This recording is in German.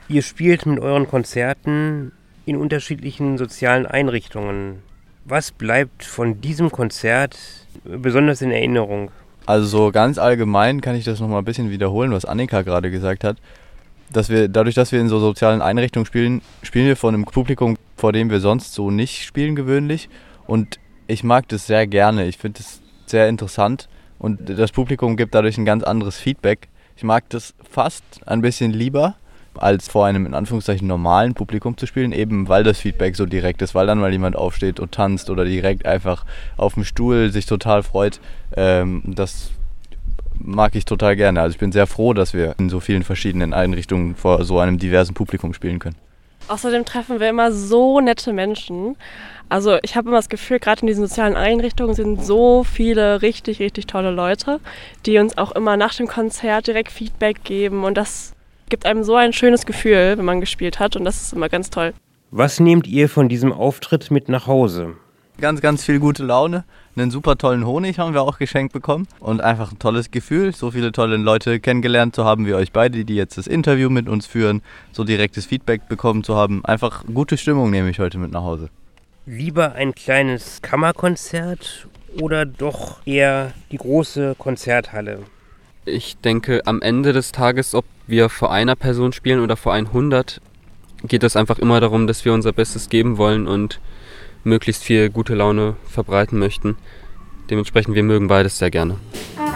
Ihr spielt mit euren Konzerten in unterschiedlichen sozialen Einrichtungen. Was bleibt von diesem Konzert besonders in Erinnerung? Also so ganz allgemein kann ich das nochmal ein bisschen wiederholen, was Annika gerade gesagt hat. Dadurch, dass wir in so sozialen Einrichtungen spielen, spielen wir vor einem Publikum, vor dem wir sonst so nicht spielen gewöhnlich. Und ich mag das sehr gerne. Ich finde es sehr interessant und das Publikum gibt dadurch ein ganz anderes Feedback. Ich mag das fast ein bisschen lieber, als vor einem in Anführungszeichen normalen Publikum zu spielen, eben weil das Feedback so direkt ist, weil dann mal jemand aufsteht und tanzt oder direkt einfach auf dem Stuhl sich total freut. Das mag ich total gerne. Also ich bin sehr froh, dass wir in so vielen verschiedenen Einrichtungen vor so einem diversen Publikum spielen können. Außerdem treffen wir immer so nette Menschen. Also ich habe immer das Gefühl, gerade in diesen sozialen Einrichtungen sind so viele richtig, richtig tolle Leute, die uns auch immer nach dem Konzert direkt Feedback geben. Und das gibt einem so ein schönes Gefühl, wenn man gespielt hat. Und das ist immer ganz toll. Was nehmt ihr von diesem Auftritt mit nach Hause? Ganz, ganz viel gute Laune. Einen super tollen Honig haben wir auch geschenkt bekommen. Und einfach ein tolles Gefühl, so viele tolle Leute kennengelernt zu haben wie euch beide, die jetzt das Interview mit uns führen, so direktes Feedback bekommen zu haben. Einfach gute Stimmung nehme ich heute mit nach Hause. Lieber ein kleines Kammerkonzert oder doch eher die große Konzerthalle? Ich denke, am Ende des Tages, ob wir vor einer Person spielen oder vor 100, geht es einfach immer darum, dass wir unser Bestes geben wollen und möglichst viel gute Laune verbreiten möchten. Dementsprechend, wir mögen beides sehr gerne.